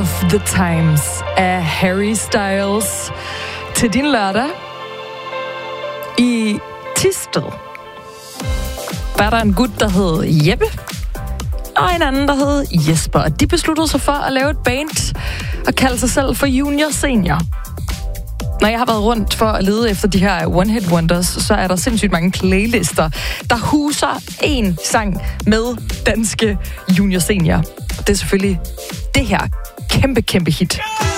of the Times af Harry Styles til din lørdag. I Thisted var der en gut, der hed Jeppe, og en anden, der hed Jesper. Og de besluttede sig for at lave et band og kalde sig selv for Junior Senior. Når jeg har været rundt for at lede efter de her one-hit wonders, så er der sindssygt mange playlister, der huser en sang med danske Junior Senior. Det er selvfølgelig det her kæmpe hit.